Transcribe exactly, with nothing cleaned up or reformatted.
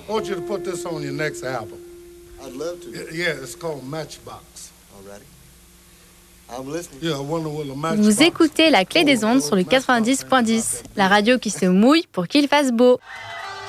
I want you to put this on your next album. I'd love to. Yeah, it's called Matchbox. Alrighty. I'm listening. Yeah, I wonder will a matchbox. Vous écoutez La Clé des Ondes sur le quatre-vingt-dix point dix, la radio qui se mouille pour qu'il fasse beau.